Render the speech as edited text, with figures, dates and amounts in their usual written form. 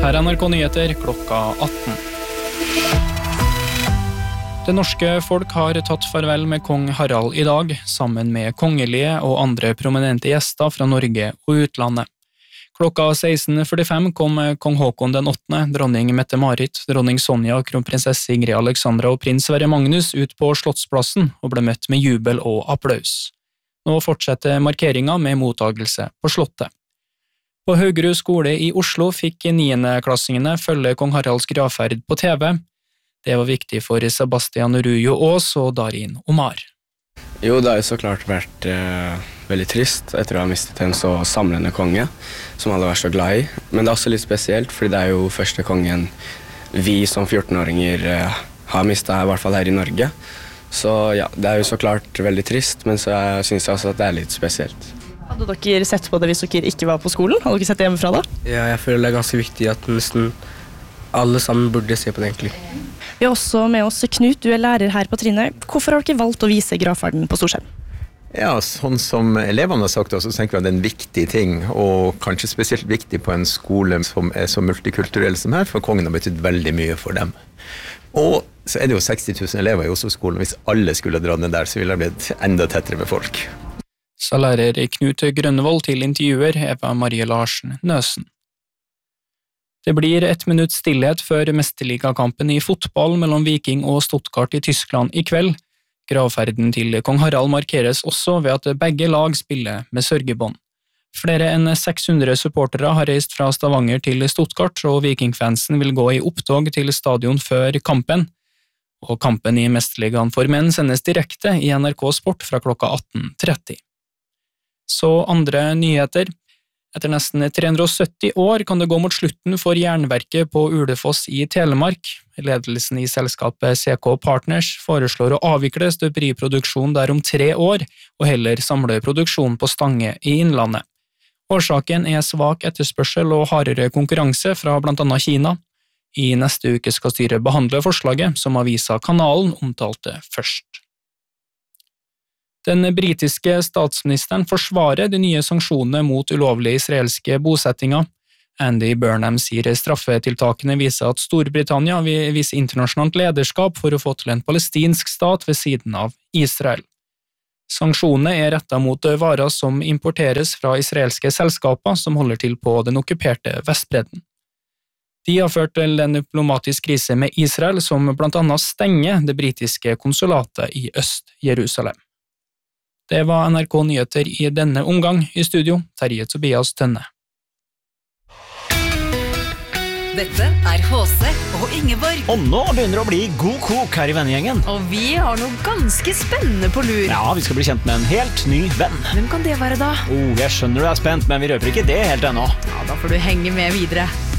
Her NRK Nyheter klokka 18. Det norske folk har tatt farvel med kong Harald i dag, sammen med kongelige og andre prominente gjester fra Norge og utlandet. Klokka 16.45 kom kong Håkon den 8., dronning Mette-Marit, dronning Sonja, kronprinsesse Ingrid Alexandra og prins Sverre Magnus ut på Slottsplassen og ble møtt med jubel og applaus. Nå fortsetter markeringen med mottagelse på Slottet. På Haugerud skole i Oslo fikk 9.-klassingene følge kong Haralds gravferd på TV. Det var viktig for Sebastian Rujo Aas og Darin Omar. Jo, det har jo så klart vært veldig trist etter å ha mistet en så samlende konge, som alle var så glad i. Men det er også litt spesielt, fordi det er jo første kongen vi som 14-åringer har mistet her, i hvert fall her i Norge. Så ja, det er jo så klart veldig trist, men så synes jeg også at det er litt spesielt. Hadde dere sett på det hvis dere ikke var på skolen? Hadde dere sett det hjemmefra da? Ja, jeg føler det er ganske viktig at nesten alle sammen burde se på det egentlig. Vi har også med oss Knut, du er lærer her på trinnet. Hvorfor har dere valgt å vise gravferden på storskjerm? Ja, sånn som elevene har sagt også, så tenker vi at det er en viktig ting, og kanskje spesielt viktig på en skole som er så multikulturell som her, for kongen har betydd veldig mye for dem. Og så er det jo 60 000 elever i Oslo-skolen, hvis alle skulle dra ned der, så ville det blitt enda tettere med folk. Sa lærer Knut Grønnevold til intervjuer Eva Marie Larsen Nøsen. Det blir 1 minutt stillhet før mesterligakampen i fotball mellom Viking og Stuttgart i Tyskland i kveld. Gravferden til kong Harald markeres også ved at begge lag spiller med sørgebånd. Flere enn 600 supportere har reist fra Stavanger til Stuttgart, og Vikingfansen vil gå i opptog til stadion før kampen. Og kampen i mesterligaen for menn sendes direkte i NRK Sport fra klokka 18.30. Så andre nyheter. Etter nesten 370 år kan det gå mot slutten for jernverket på Ulefoss i Telemark. Ledelsen i selskapet CK Partners foreslår å avvikle støperiproduksjon der om 3 år, og heller samle produksjon på Stange i Innlandet. Årsaken er svak etterspørsel og hardere konkurranse fra blant annet Kina. I neste uke skal styret behandle forslaget, som avisa Kanalen omtalte først. Den britiske statsministeren forsvarer de nye sanksjonene mot ulovlige israelske bosettinger. Andy Burnham sier straffetiltakene viser at Storbritannia vil vise internasjonalt lederskap for å få til en palestinsk stat ved siden av Israel. Sanksjonene er rettet mot varer som importeres fra israelske selskaper som holder til på den okkuperte Vestbredden. De har ført til en diplomatisk krise med Israel, som blant annet stenger det britiske konsulatet i Øst-Jerusalem. Det var NRK Nyheter i denne omgang. I studio, Terje Tobias Tønne. Dette er HC og Ingeborg. Og nå begynner det å bli god kok her i vennegjengen. Og vi har noe ganske spennende på lur. Ja, vi skal bli kjent med en helt ny venn. Hvem kan det være da? Jeg skjønner du er spent, men vi røper ikke det helt ennå. Ja, da får du henge med videre.